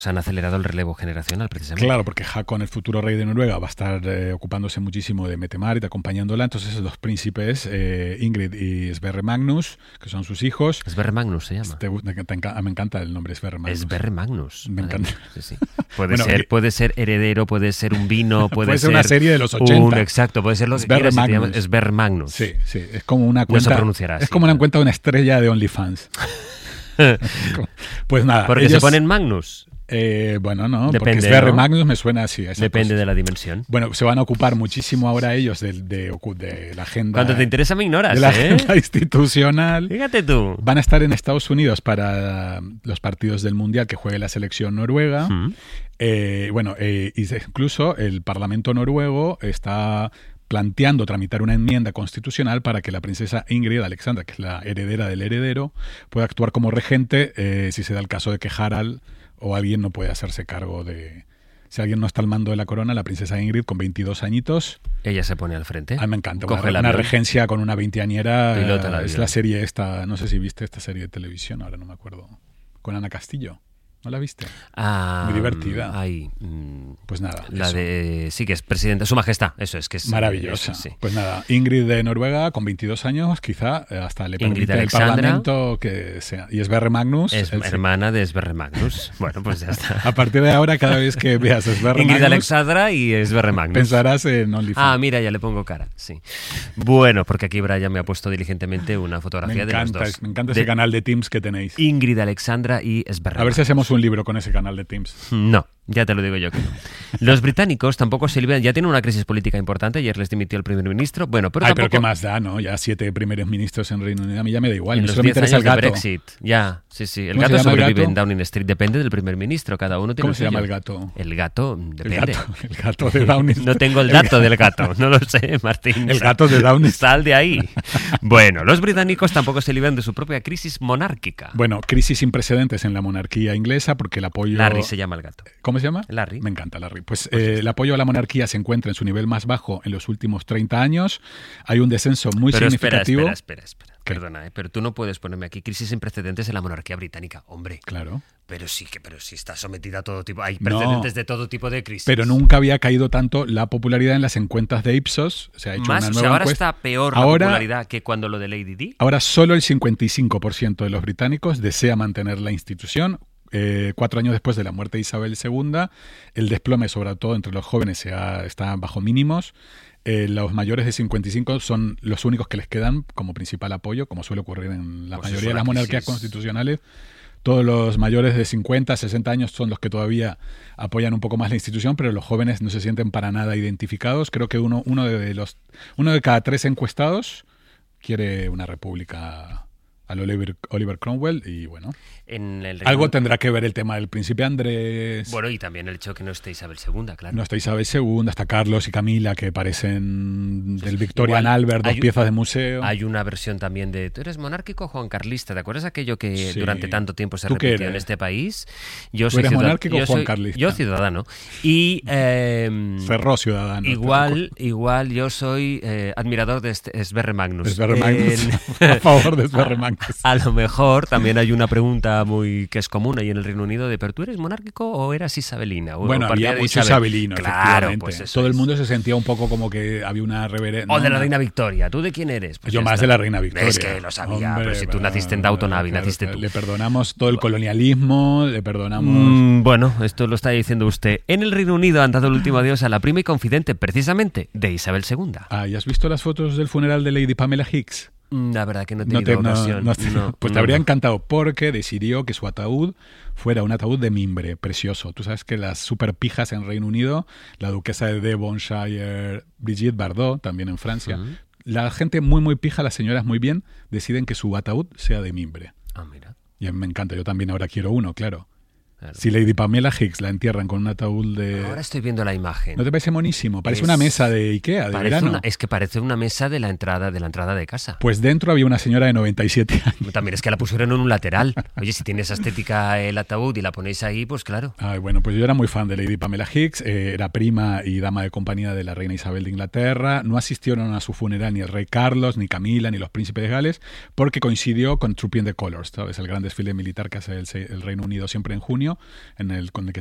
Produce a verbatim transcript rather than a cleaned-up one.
Se han acelerado el relevo generacional, precisamente. Claro, porque Haakon, el futuro rey de Noruega, va a estar eh, ocupándose muchísimo de Mette-Marit, acompañándola. Entonces, los príncipes, eh, Ingrid y Sverre Magnus, que son sus hijos. Sverre Magnus se llama. Te, te, te, me encanta el nombre, Sverre Magnus. Sverre Magnus. Me encanta. Sí, sí. Puede, bueno, ser, puede ser heredero, puede ser un vino, puede, puede ser, ser una serie de los ochenta. Un, exacto, puede ser lo que Sverre quieras. Magnus. Sverre Magnus. Sí, sí. Es como una cuenta. No se pronunciará así, es como una claro. cuenta de una estrella de OnlyFans. Pues nada. Porque ellos, se ponen Magnus. Eh, bueno, no, Depende, porque Sverre ¿no? Magnus me suena así. A Depende cosa. de la dimensión. Bueno, se van a ocupar muchísimo ahora ellos de, de, de la agenda. Cuando te interesa me ignoras, de la ¿eh? agenda institucional. Fíjate tú. Van a estar en Estados Unidos para los partidos del Mundial que juegue la selección noruega. ¿Mm? Eh, bueno, eh, incluso el Parlamento noruego está planteando tramitar una enmienda constitucional para que la princesa Ingrid Alexandra, que es la heredera del heredero, pueda actuar como regente eh, si se da el caso de que Harald o alguien no puede hacerse cargo de... Si alguien no está al mando de la corona, la princesa Ingrid, con veintidós añitos... Ella se pone al frente. A mí me encanta. Coge Una, una regencia con una veinteañera. Pilota la es la serie esta... No sé si viste esta serie de televisión, ahora no me acuerdo. Con Ana Castillo. ¿No la viste? Ah, muy divertida. Ay, mm, pues nada. La eso. de... Sí, que es presidenta. Su majestad. Eso es que es... Maravillosa. Eso, sí. Pues nada, Ingrid de Noruega, con veintidós años, quizá hasta le Ingrid permite el Alexandra, Parlamento que sea. Y Sverre Magnus. Es hermana de Sverre Magnus. Bueno, pues ya está. A partir de ahora, cada vez que veas a Sverre Ingrid Magnus... Alexandra y Sverre Magnus. Pensarás en OnlyFans. Ah, mira, ya le pongo cara, sí. Bueno, porque aquí Brian me ha puesto diligentemente una fotografía me de encanta, los dos. Me encanta de ese canal de Teams que tenéis. Ingrid Alexandra y Sverre A ver Magnus. si hacemos un libro con ese canal de Teams. No, ya te lo digo yo que no. Los británicos tampoco se liberan, ya tienen una crisis política importante, ayer les dimitió el primer ministro, bueno, pero Ay, tampoco... pero qué más da, ¿no? Ya siete primeros ministros en Reino Unido, a mí ya me da igual. En los diez años de Brexit, ya, sí, sí. El gato sobrevive en Downing Street, depende del primer ministro, cada uno tiene ¿Cómo un se llama suyo. el gato? El gato, depende. El gato, el gato de Downing Street. No tengo el dato del gato, no lo sé, Martín. El gato de Downing Street. Sal de ahí. Bueno, los británicos tampoco se liberan de su propia crisis monárquica. Bueno, crisis sin precedentes en la monarquía inglesa porque el apoyo... Larry se llama el gato. ¿Cómo se llama? Larry. Me encanta Larry. Pues eh, el apoyo a la monarquía se encuentra en su nivel más bajo en los últimos treinta años. Hay un descenso muy pero significativo. Espera, espera, espera. espera. Perdona, ¿eh? Pero tú no puedes ponerme aquí crisis sin precedentes en la monarquía británica, hombre. Claro. Pero sí que, pero sí está sometida a todo tipo. Hay precedentes no, de todo tipo de crisis. Pero nunca había caído tanto la popularidad en las encuestas de Ipsos. Se ha hecho Más, una o nueva sea, ahora encuesta. está peor ahora, la popularidad que cuando lo de Lady Di. Ahora solo el cincuenta y cinco por ciento de los británicos desea mantener la institución. Eh, cuatro años después de la muerte de Isabel segunda, el desplome, sobre todo entre los jóvenes, se ha, está bajo mínimos. Eh, los mayores de cincuenta y cinco son los únicos que les quedan como principal apoyo, como suele ocurrir en la pues mayoría de las monarquías constitucionales. Todos los mayores de cincuenta, sesenta años son los que todavía apoyan un poco más la institución, pero los jóvenes no se sienten para nada identificados. Creo que uno, uno, de, los, uno de cada tres encuestados quiere una república al Oliver, Oliver Cromwell y bueno, en el algo tendrá que ver el tema del príncipe Andrés. Bueno, y también el hecho de que no esté Isabel segunda, claro. No está Isabel segunda, está Carlos y Camila, que parecen del Victorian Albert, dos piezas de museo. Hay una versión también de, ¿tú eres monárquico o juancarlista? ¿Te acuerdas aquello que sí. durante tanto tiempo se ¿Tú repitió en este país? Yo ¿Tú soy eres ciudad... monárquico yo o juancarlista? Yo ciudadano. Y... Eh, Cerró ciudadano. Igual, igual yo soy eh, admirador de Sverre Magnus. Sverre Magnus. En... a favor de Sverre Magnus. A, a lo mejor también hay una pregunta muy que es común ahí en el Reino Unido de, ¿pero tú eres monárquico o eras isabelina? O bueno, había mucho Isabel? isabelino, claro, pues eso todo es. El mundo se sentía un poco como que había una reverencia. O de la reina Victoria. ¿Tú de quién eres? Pues yo más está. de la reina Victoria. Es que lo sabía, Hombre, pero si tú pero, naciste en Downton Abbey, claro, naciste claro, tú. Le perdonamos todo el colonialismo, le perdonamos... Mm, bueno, esto lo está diciendo usted. En el Reino Unido han dado el último adiós a la prima y confidente, precisamente, de Isabel segunda. Ah, ¿y has visto las fotos del funeral de Lady Pamela Hicks? La verdad que no he no tenido te, ocasión. No, no, no, pues te no, habría no. encantado porque decidió que su ataúd fuera un ataúd de mimbre, precioso. Tú sabes que las super pijas en Reino Unido, la duquesa de Devonshire, Brigitte Bardot, también en Francia, uh-huh. la gente muy muy pija, las señoras muy bien, deciden que su ataúd sea de mimbre. Ah, mira. Y a mí me encanta, yo también ahora quiero uno, claro. Claro. Si Lady Pamela Hicks la entierran con un ataúd de... Ahora estoy viendo la imagen. ¿No te parece monísimo? Parece es... una mesa de Ikea, de parece verano. Una... Es que parece una mesa de la entrada de la entrada de casa. Pues dentro había una señora de noventa y siete años. También es que la pusieron en un lateral. Oye, si tiene esa estética el ataúd y la ponéis ahí, pues claro. Ay, bueno, pues yo era muy fan de Lady Pamela Hicks. Eh, era prima y dama de compañía de la reina Isabel de Inglaterra. No asistieron a su funeral ni el rey Carlos, ni Camila, ni los príncipes de Gales, porque coincidió con Trooping the Colours, ¿sabes? El gran desfile militar que hace el, el Reino Unido siempre en junio. año, en el, con el que